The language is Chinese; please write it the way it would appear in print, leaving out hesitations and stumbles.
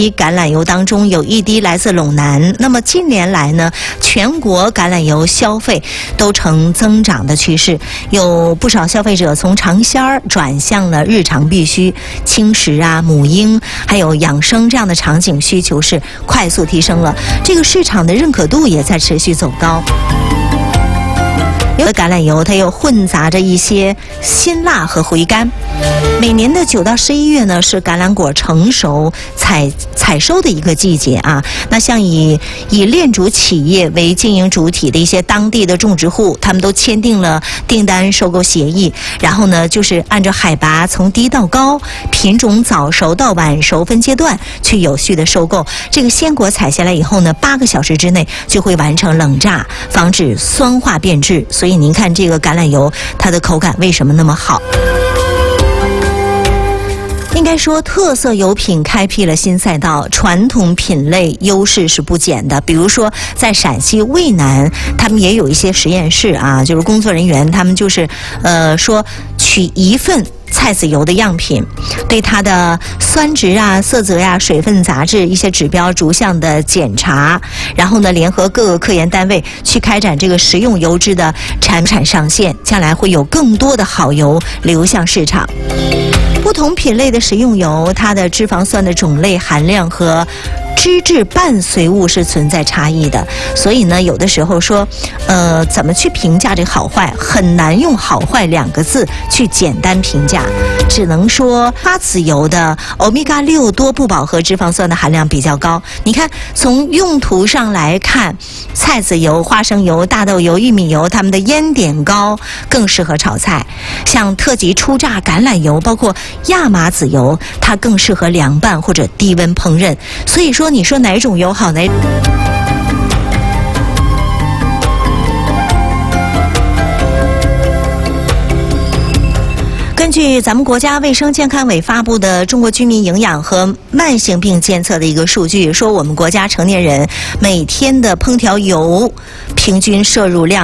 滴橄榄油当中有1滴来自陇南。那么近年来呢，全国橄榄油消费都呈增长的趋势，有不少消费者从尝鲜儿转向了日常必需，轻食啊、母婴还有养生这样的场景需求是快速提升了，这个市场的认可度也在持续走高。有的橄榄油它又混杂着一些辛辣和回甘。每年的9到11月呢，是橄榄果成熟采收的一个季节啊。那像以炼主企业为经营主体的一些当地的种植户，他们都签订了订单收购协议，然后呢，就是按照海拔从低到高、品种早熟到晚熟分阶段去有序的收购。这个鲜果采下来以后呢，8个小时之内就会完成冷榨，防止酸化变质。所以您看这个橄榄油，它的口感为什么那么好？应该说，特色油品开辟了新赛道，传统品类优势是不减的。比如说，在陕西渭南，他们也有一些实验室啊，就是工作人员他们就是说取1份菜籽油的样品，对它的酸值啊、色泽呀、水分杂质一些指标逐项的检查，然后呢，联合各个科研单位去开展这个食用油脂的产上线，将来会有更多的好油流向市场。不同品类的食用油，它的脂肪酸的种类含量和脂质伴随物是存在差异的，所以呢，有的时候说，怎么去评价这个好坏，很难用好坏2个字去简单评价，只能说花籽油的欧米伽6多不饱和脂肪酸的含量比较高。你看，从用途上来看，菜籽油、花生油、大豆油、玉米油，它们的烟点高，更适合炒菜。像特级初榨橄榄油，包括亚麻籽油，它更适合凉拌或者低温烹饪。所以说，你说哪种油好呢？根据咱们国家卫生健康委发布的中国居民营养和慢性病监测的一个数据，说我们国家成年人每天的烹调油平均摄入量